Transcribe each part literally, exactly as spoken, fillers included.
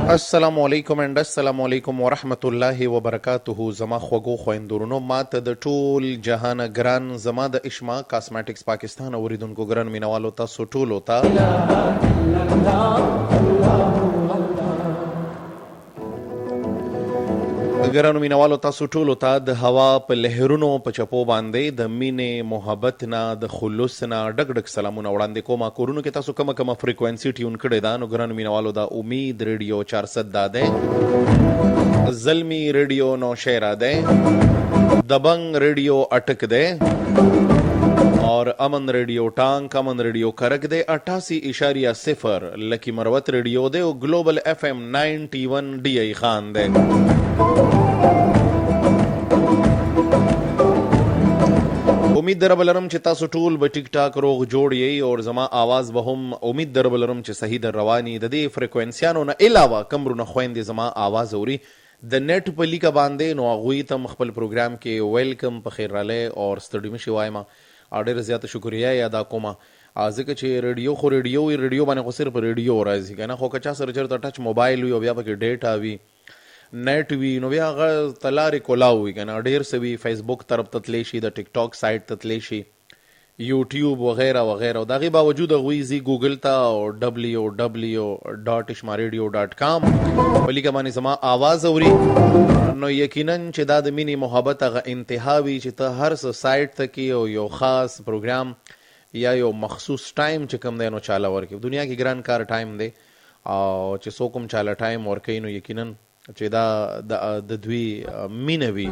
السلام علیکم اند السلام علیکم ورحمت الله وبرکاته. زما خوږو خویندورونو، ماته د ټول جهان ګران، زما د اشما کاسمیټکس پاکستان اوریدونکو ګران مینوالو تاسو ټولو ته ګرانو مینوالو تاسو ټولو ته د هوا په لهرونو په چپو باندې د مینې محبت نه د خلوص نه ډک ډک سلامونه وړاندې کوم. کورونو کې تاسو کومه کومه فریکوینسي ټیون کړې ده؟ نو ګرانو مینوالو دا امید ریډیو چار سد دا ده، زلمی ریډیو نوشیرا ده، دبنګ ریډیو اٹک ده اور امن ریڈیو ٹانک، امن ریڈیو کرک دے اٹھاسی اشاریہ صفر، لکی مروت ریڈیو دے اور گلوبل ایف ایم نائنٹی ون ڈی آئی خان دے. امید در بلرم چې تاسو ټول به ټیک ټاک روغ جوړ یې اور زما آواز به هم امید در بلرم چې صحیح در رواني. د دې فریکوینسیانو نه علاوه کمرونه خويندې زما آواز اوري د نیټ په لیکه باندې، نو هغوی ته خپل پروګرام کې ویلکم په خیر رالی اور ستړي مشي وایم. ډېر زیاته شکریه یې ادا کوم، ځکه چې ریډیو خو ریډیو وي، ریډیو باندې خو صرف ریډیو راځي که نه، خو که چا سره چېرته ټچ موبایل وي او بیا پکې ډیټا وي، نیټ وي، نو بیا هغه ته لارې کولاو وي که نه، ډېر څه وي. فیسبوک طرف ته تلی شي، د ټیک ټاک سایټ ته تلی شي، یوټیوب وغیره وغیره. او د هغې باوجود هغوی ځي ګوګل ته او ډبلیو ډبلیو ډاټ اشما ریډیو ډاټ کام په لیکه باندې زما آواز اوري. نو یقینا چې دا د مینې محبت هغه انتها وي چې ته هر څه سایټ ته کې او یو خاص پروګرام یا یو مخصوص ټایم چې کوم دی نو چاله ورکړي. دنیا کې ګران کار ټایم دی او چې څوک هم چاله ټایم ورکوي نو یقینا چې دا د دوی مینه وي.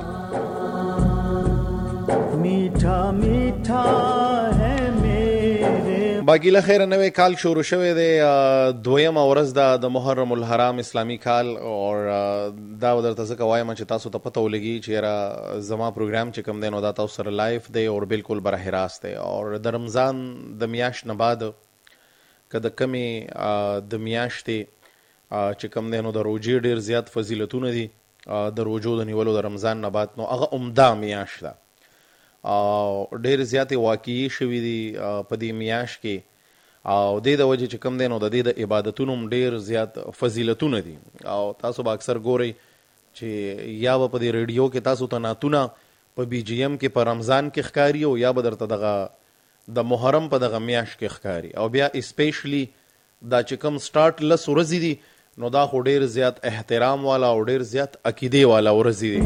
میٹھا میٹھا ہے میرے باقی له خیره نوی کال شروع شوی دی، دویمه ورځ ده د محرم الحرام اسلامي کال. اور دا درته ځکه وایم چې تاسو ته پته ولګي چې یاره زما پروګرام چې کوم دی نو دا تاسو سره لایف دی اور بالکل براه راست دی. اور د رمضان د میاشت نه بعد که د کمې د میاشتې چې کوم دی نو د روجې ډېر زیات فضیلتونه دي. د روجو د نیولو د رمضان نه بعد نو هغه عمده میاشت ده او ډېر زیاتې واقعي شوي دي په دې میاشت کې، او دې د وجې چې کوم دی نو د دې د عبادتونو هم ډېر زیات فضیلتونه دي. او تاسو به اکثر ګورئ چې یا به په دې ریډیو کې تاسو ته نعتونه په بي جي ایم کې په رمضان کې ښکاري او یا به درته دغه د محرم په دغه میاشت کې ښکاري. او بیا اسپیشلی دا چې کوم سټارټ لس ورځې دي نو دا خو ډېر زیات احترام والا او ډېر زیات عقیدې والا ورځې دي.